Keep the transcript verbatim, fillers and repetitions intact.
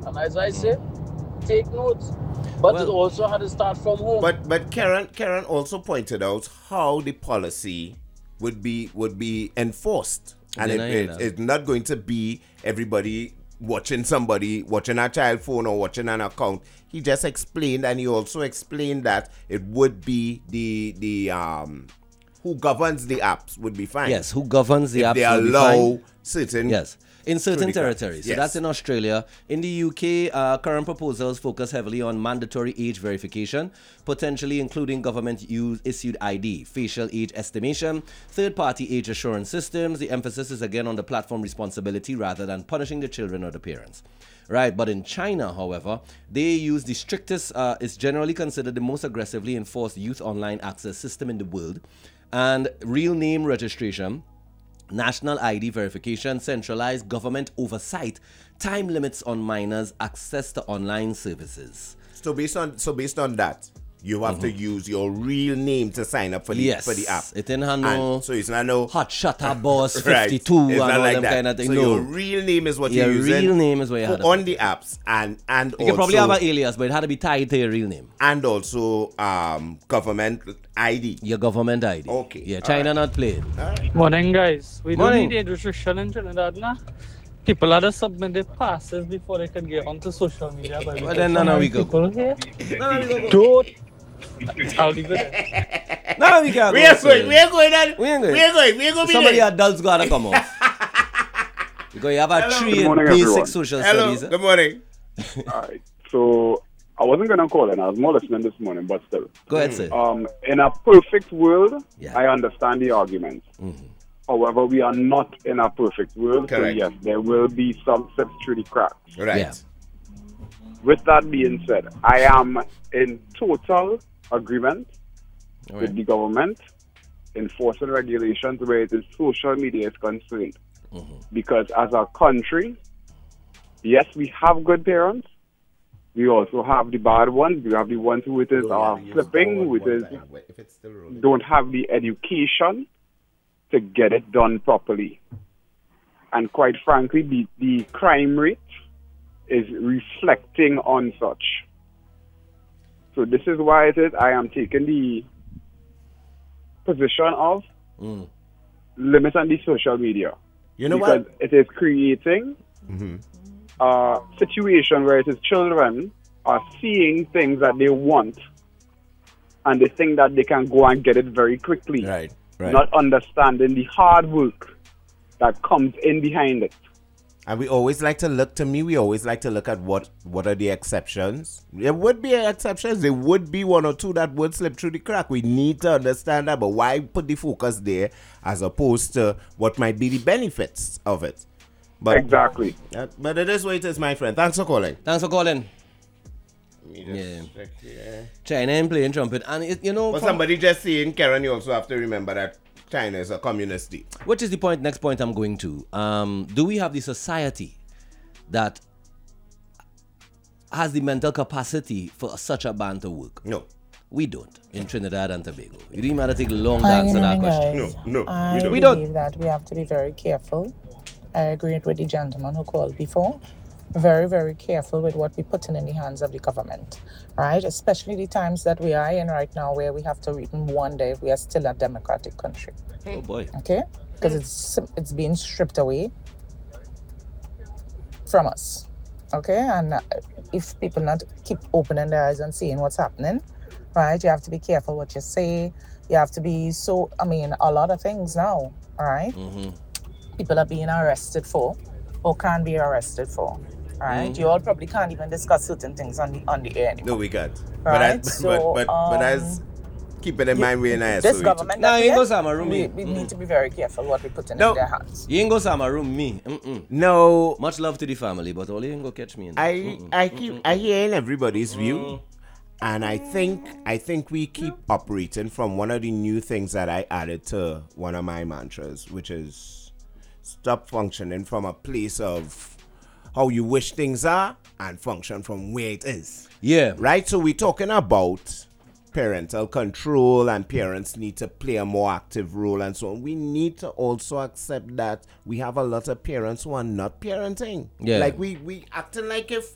And as I say, take notes. But Well- it also had to start from home. But but Karen Karen also pointed out how the policy would be would be enforced, and it, Denying it, that. it's not going to be everybody watching somebody watching a child phone or watching an account. He just explained, and he also explained that it would be the the um who governs the apps would be fine. Yes, who governs the if apps they will be allow fine. certain Yes, in certain Through the cracks. territories. So Yes. that's in Australia. In the U K, uh, current proposals focus heavily on mandatory age verification, potentially including government-issued I D, facial age estimation, third-party age assurance systems. The emphasis is again on the platform responsibility rather than punishing the children or the parents. Right, but in China, however, they use the strictest, uh, it's generally considered the most aggressively enforced youth online access system in the world, and real name registration, national I D verification, centralized government oversight, time limits on minors' access to online services. So based on so based on that, you have to use your real name to sign up for the Yes, for the app. it in hand no And so it's not no hot shutter boss right. fifty-two It's and not all like them that. kind of thing. So No, your real name is what your you're using. real name is what you for- had. to on put. the apps, and and You also can probably have an alias, but it had to be tied to your real name. and also um government I D. Your government I D. Okay, Yeah, all China not playing. Morning, guys. We Morning. don't need age restriction in Trinidad now. People had to submit their passes before they could get onto social media. But Well, then, no, no, we go. People here No, no, we go. don't. I'll leave it there. No, we can't We go are straight. going. We are going. On, We ain't going. We are going. We are going. to be Some of the there. adults gotta come off. Because you have a Hello. tree Good in morning, basic everyone. social Hello. studies. eh? Good morning. Alright, so I wasn't gonna call in. I was more listening this morning, but still. Go ahead, sir. Um, in a perfect world, Yeah. I understand the argument. However, we are not in a perfect world, Correct. so yes, there will be some slips through the cracks. Right. Yeah. With that being said, I am in total agreement All with right. the government enforcing regulations where it is social media is concerned. Because as a country, yes, we have good parents. We also have the bad ones. We have the ones who it is are flipping, who it is If it's still rolling. don't have the education to get it done properly. And quite frankly, the, the crime rate is reflecting on such. So this is why it is I am taking the position of Mm. limit on the social media. You know because what? it is creating a situation where it is children are seeing things that they want and they think that they can go and get it very quickly, Right. Right. not understanding the hard work that comes in behind it. And we always like to look, to me, we always like to look at what, what are the exceptions. There would be exceptions. There would be one or two that would slip through the crack. We need to understand that, but why put the focus there as opposed to what might be the benefits of it? But, Exactly. uh, but it is what it is, my friend. Thanks for calling. Thanks for calling. Let me just Yeah. check here. China ain't playing trumpet. And, it, you know, But from- somebody just saying, Karen, you also have to remember that China is a communist state. which is the point, next point I'm going to. Um, do we have the society that has the mental capacity for such a ban to work? No. We don't in Trinidad and Tobago. You didn't matter take long to Hi, answer good that morning, question. guys. No, no, I we don't. We don't. believe that we have to be very careful. I agree with the gentleman who called before. Very, very careful with what we put in, in the hands of the government, right? Especially the times that we are in right now where we have to even wonder if we are still a democratic country, Oh boy. okay? Because it's it's being stripped away from us, okay? And uh, if people not keep opening their eyes and seeing what's happening, right? You have to be careful what you say. You have to be so, I mean, a lot of things now, all right? Mm-hmm. People are being arrested for or can be arrested for, all right? Mm-hmm. You all probably can't even discuss certain things on the on the air anymore. No, we can't. Right, But, I, so, but, but, but um, as keep it in mind, we're in a This S O E government, Nah, that you we ain't go in, Sama room we, me. we Mm-mm. need to be very careful what we put in, No. in their hands. You ain't go Sama room me. Mm-mm. No, Much love to the family, but all you ain't go catch me in there. I Mm-mm. I keep I hear everybody's view, and I think I think we keep operating from one of the new things that I added to one of my mantras, which is stop functioning from a place of how you wish things are and function from where it is. Yeah. Right? So we're talking about parental control and parents need to play a more active role and so on. We need to also accept that we have a lot of parents who are not parenting. Yeah. Like we, we acting like if